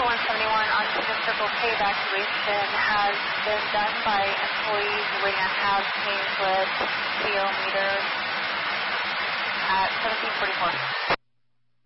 171 on Kingdom Circle K evacuation has been done by employees waiting on Hal's Kingswood CO meter at 1744.